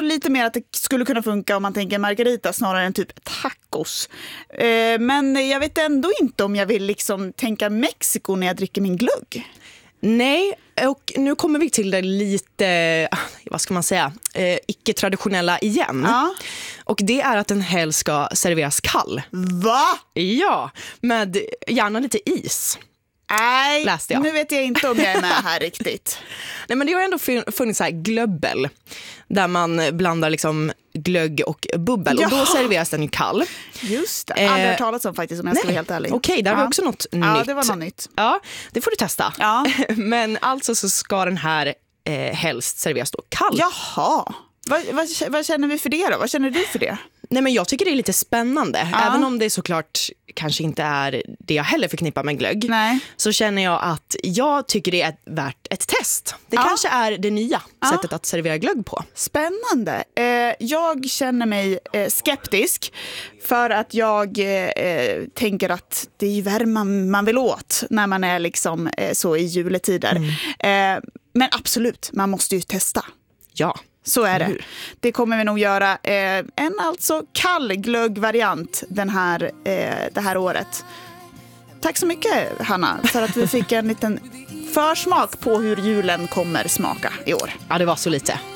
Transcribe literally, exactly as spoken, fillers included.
lite mer att det skulle kunna funka om man tänker margarita snarare än typ tacos. Eh, men jag vet ändå inte om jag vill liksom tänka Mexiko när jag dricker min glögg. Nej, och nu kommer vi till det lite, vad ska man säga, eh, icke-traditionella igen. Ja. Och det är att den helst ska serveras kall. Va? Ja, med gärna lite is. Nej, Läste jag. nu vet jag inte om jag är med här riktigt. Nej, men det har ändå funnits så här glöbbel där man blandar liksom glögg och bubbel. Ja. Och då serveras den ju kall. Just det, Eh, aldrig hört talas om faktiskt om jag ska vara helt ärlig. Okej, där har ja. vi också något nytt. Ja, det var något nytt. Ja, det får du testa. Ja. Men alltså så ska den här eh, helst serveras då kall. Jaha, vad, vad, vad känner vi för det då? Vad känner du för det? Nej, men jag tycker det är lite spännande. Ja. Även om det såklart kanske inte är det jag heller förknippar med glögg. Nej. Så känner jag att jag tycker det är värt ett test. Det Ja. kanske är det nya Ja. sättet att servera glögg på. Spännande. Eh, jag känner mig eh, skeptisk för att jag eh, tänker att det är ju värme man vill åt när man är liksom eh, så i juletider. Mm. Eh, men absolut, man måste ju testa. Ja. Så är det. Hur? Det kommer vi nog göra. Eh, en alltså kall glöggvariant den här, eh, det här året. Tack så mycket, Hanna, för att vi fick en liten försmak på hur julen kommer smaka i år. Ja, det var så lite.